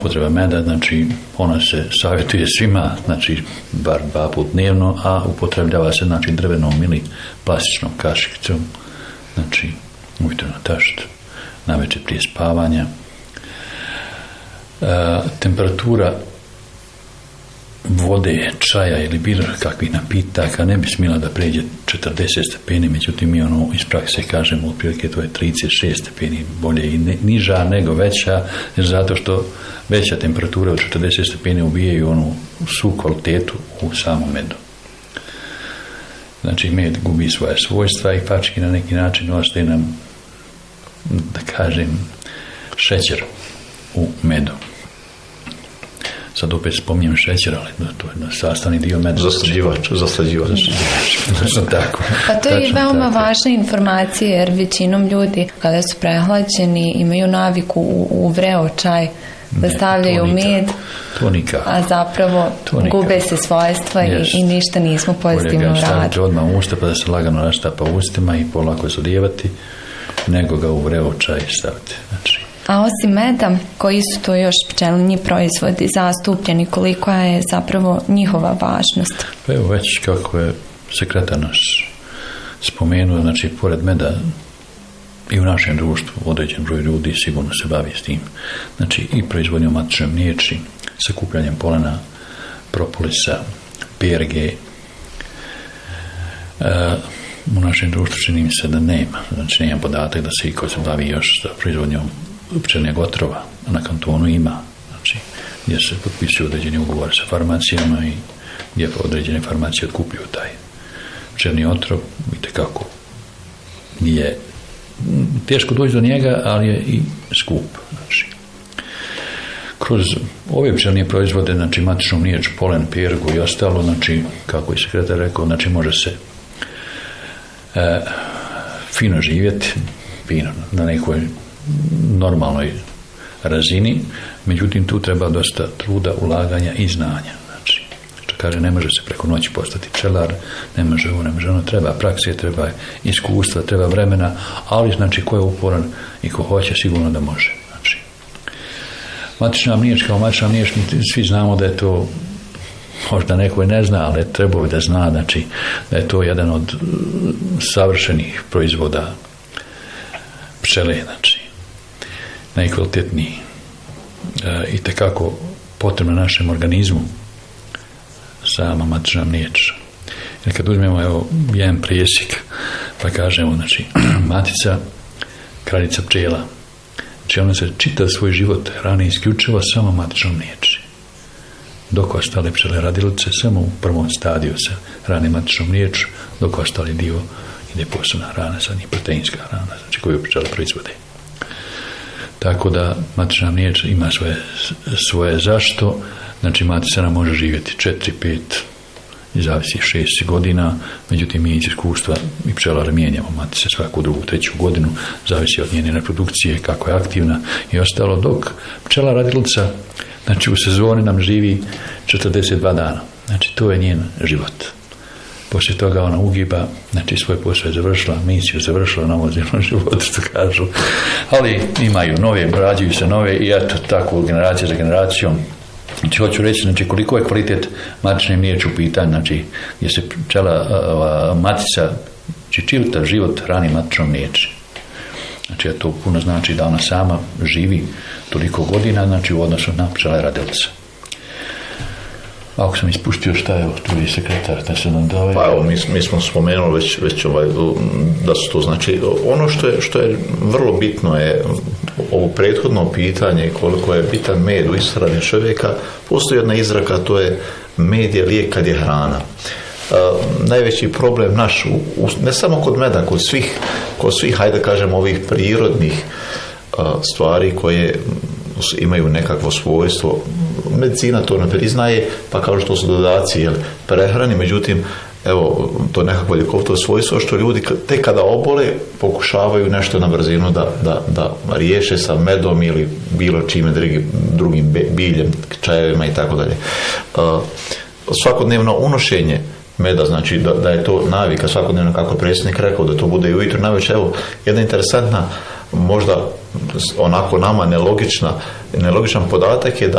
Upotreba meda, znači ona se savjetuje svima, znači bar 2 puta dnevno, a upotrebljava se znači drvenom ili plastičnom kašicom, znači ujutro na tašt, navečer prije spavanja. Temperatura vode, čaja ili bilo kakvih napitaka ne bi smjela da pređe 40 stepeni, međutim mi iz prakse kažemo otprilike to je 36 stepeni, bolje i niža nego veća, jer zato što veća temperatura od 40 stepeni ubijaju svu kvalitetu u samom medu. Znači med gubi svoje svojstva i fački na neki način ostaje nam, da kažem, šećer u medu. Sad opet spominjem šećer, ali to je sastavni dio meda. Zaslađivač. Tako. Pa to je veoma važna informacija, jer većinom ljudi kada su prehlađeni imaju naviku u vreo čaj da stavljaju med, a zapravo gube se svojstva i ništa nismo pozitivno radili. Staviti odmah u usta pa da se lagano raštapa ustima i polako zalijevati, nego ga u vreo čaj staviti. Znači, a osim meda, koji su to još pčelinji proizvodi zastupljeni, koliko je zapravo njihova važnost? Pa evo već kako je sekretar naš spomenuo, znači pored meda i u našem društvu određen broj ljudi sigurno se bavi s tim. Znači i proizvodnjom matične mliječi, sakupljanjem polena, propolisa, perge. U našem društvu čini mi se da nema. Znači nemam podatak da se iko se bavi još sa proizvodnjom pčelinjeg otrova, a na kantonu ima, znači gdje se potpisuju određeni ugovor sa farmacijama i gdje određene farmacije otkupljuju taj pčelinji otrov, vidite kako nije teško doći do njega, ali je i skup. Znači, kroz ove pčelinje proizvode, znači matičnu mliječ, polen, pergu i ostalo, znači kako je sekretar rekao, znači može se fino živjeti, fino, na nekoj normalnoj razini, međutim tu treba dosta truda, ulaganja i znanja. Znači, što kaže, ne može se preko noći postati pčelar, ne može ono, treba prakse, treba iskustva, treba vremena, ali znači ko je uporan i ko hoće, sigurno da može. Znači, matična mliječ kao matična mliječ, svi znamo da je to, možda neko ne zna, ali trebao da zna, znači da je to jedan od savršenih proizvoda pčele, znači najkvalitetniji i tekako potrebno našem organizmu sama matična mliječ. Jer kad uzmemo jedan presjek pa kažemo, znači matica, kraljica pčela, znači ona se čitav svoj život hrani isključivo samo matičnom mliječi, dok ostale pčele radilice samo u prvom stadiju se hrane matičnom mliječu, dok ostali dio ide posebna hrana, sad njih proteinska hrana, znači koju pčele proizvode. Tako da matična mliječ ima svoje zašto, znači matica nam može živjeti 4, 5, i zavisi 6 godina, međutim mi iz iskustva i pčelar mijenjamo matice svaku drugu, 3 godinu, zavisi od njene reprodukcije, kako je aktivna i ostalo, dok pčela radilica, znači u sezoni nam živi 42 dana, znači to je njen život. Poslije toga ona ugiba, znači svoj posao je završila, misiju završila na ovom zemlom životu, što kažu. Ali imaju nove, rađuju se nove i eto tako generacija za generacijom. Znači hoću reći, znači koliko je kvalitet matične mliječi u pitanju, znači gdje se pčela, matica, čitav život hrani matičnom mliječi. Znači to puno znači da ona sama živi toliko godina, znači u odnosu na pčele radilice. Ako sam ispustio šta je tu je sekretar, da se nam dao. Pa evo, mi smo spomenuli već da su to, znači, ono što je vrlo bitno je ovo prethodno pitanje koliko je bitan med u ishrani čovjeka. Postoji jedna izreka, to je med je lijek kad je hrana. Najveći problem naš, ne samo kod meda, kod svih, hajde da kažem, ovih prirodnih stvari koje imaju nekakvo svojstvo, medicina to ne priznaje, pa kao što su dodaci prehrani, međutim, evo, to nekakvo ljekovito svojstvo što ljudi tek kada obole pokušavaju nešto na brzinu da riješe sa medom ili bilo čime drugim biljem, čajevima i tako dalje. Svakodnevno unošenje meda, znači da je to navika svakodnevno, kako je predsjednik rekao, da to bude i ujutro navečer. Evo, jedna interesantna, možda onako nama nelogičan podatak je da